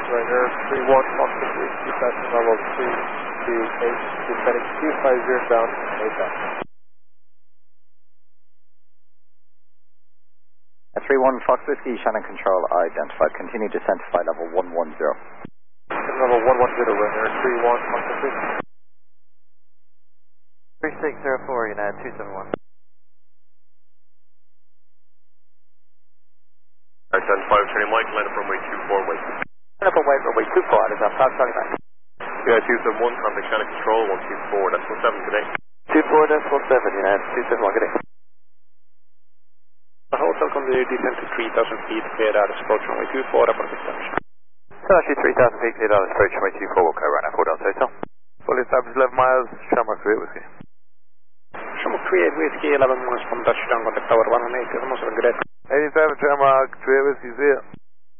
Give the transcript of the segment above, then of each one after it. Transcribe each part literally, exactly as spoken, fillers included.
right here, three one Fox Whiskey, descending level two two eight, descending two five zero down, eight down. three one Fox Whiskey, Shannon Control identified. Continue descent to flight level one one zero. Level one one zero, right here, three one Fox Whiskey. three six zero four, United two seven one. Alright, five turning Mike, line up runway two four, wait. Line up runway, runway two four, is that fast Charlie Mike? Yeah, two seven one, contact Shannon Control, one two four, that's one seven, good day. two four, that's one seven, United two seven one, good day. The hotel continue descent to three thousand feet, cleared out of approach runway two four, up on the station. So actually three thousand feet, cleared out of approach runway two four, okay, right now, four Delta Hotel. Fully established eleven miles, Shamrock three eight Whiskey. Shamrock three eight Whiskey, eleven miles from touchdown, contact tower one one eight, is almost a good day. eighty-seven Shamrock three eight Whiskey, see ya.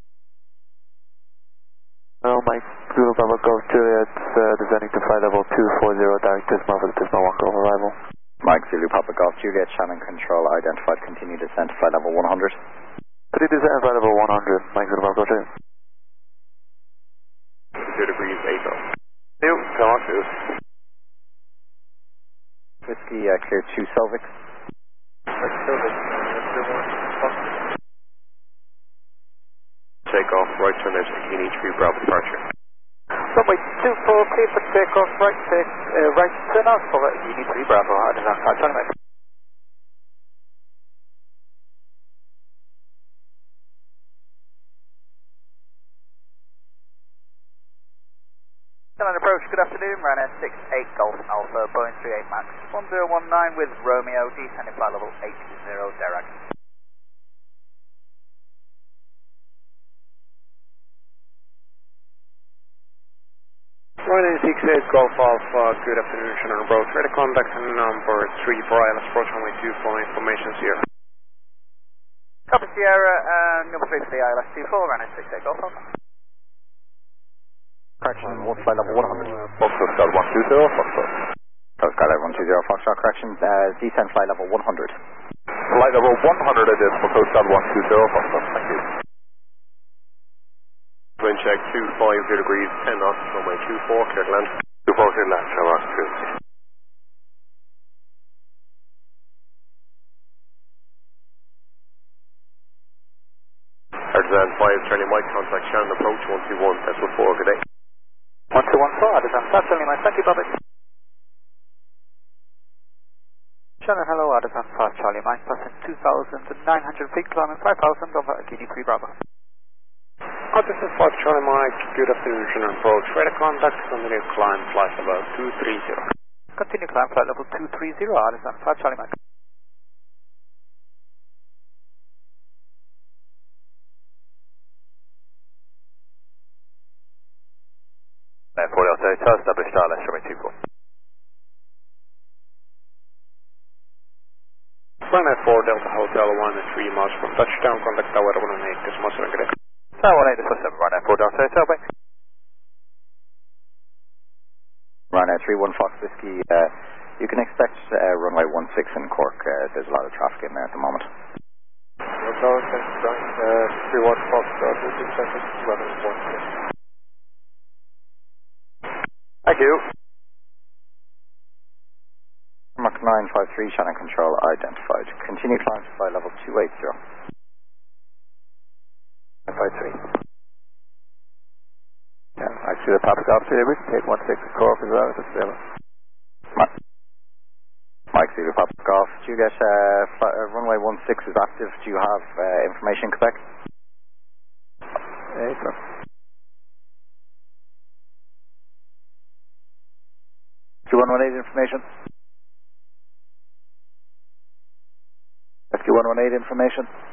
Oh, Mike, Zulu Bravo Golf Juliet, uh, descending to flight level two four zero, direct Dismal for the Dismal one Golf arrival. Mike Zulu Papa Golf Juliet, Shannon Control identified. Continue descent to flight level one hundred. Continue descent to flight level one hundred, Mike Zulu Bravo Golf Juliet. two degrees, eight off. New, come on, two. Whiskey, uh, clear two Selvig. Selvig, three one Fox. Take off, right turn out to Bikini three Bravo departure. Runway two four, clear for takeoff, right take, uh, right turn out for Bikini three Bravo, hard and fast Charlie Mike. Shannon approach, good afternoon, Ryanair six eight Golf Alpha, Boeing three eight Max, one zero one nine with Romeo, descending flight level eight zero, Dirac. Ryanair six eight Golf Alpha, good afternoon, Shannon approach, ready contact number three for I L S, approach runway two four, information zero. Copy Sierra, and number three for the I L S two four, Ryanair six eight Golf Alpha. Correction, one flight level one hundred. Foxtrot Scout one two zero, Foxtrot. Coast Guard one two zero, Foxtrot, correction, uh, descent flight level one hundred. Flight level one hundred it is for Coast Guard one two zero, Foxtrot, thank you. Wind check two five zero degrees, ten knots, runway two four, clear to land. two four, clear to land, Shamrock three. Artisan five, turning Mike, contact Shannon approach one two one, that's one four, good day. one two one four, Artisan fast Charlie Mike, thank you, Bobby. Shannon, hello, Artisan fast Charlie Mike, passing two thousand nine hundred feet, climbing five thousand over Bikini three Bravo. Artisan five Charlie Mike, good afternoon, Shannon approach, ready contact, continue climb flight level two three zero. Continue climb flight level two three zero, Artisan five Charlie Mike. four Delta Hotel, established I L S, runway two four. Ryanair four Delta Hotel one and three miles from touchdown, contact tower one one eight, this must have been Tower one eight, this was seven, Ryanair four Delta Hotel, bye. Ryanair three one Fox Whiskey, uh, you can expect uh, runway one six in Cork. Uh, there's a lot of traffic in there at the moment. Hotel, uh, three one Fox, uh, eleven one six. Thank you. Mach nine five three, Shannon Control identified. Continue climb to flight level two eight zero. nine five three. Yeah, actually the Papa Golf here, we can take one six in Cork as well, just there. Mike, Mike Zulu Papa Golf, do you get uh, flight, uh, runway one six is active? Do you have uh, information in Quebec? Hey, sir. Q one one eight information? Q one one eight information?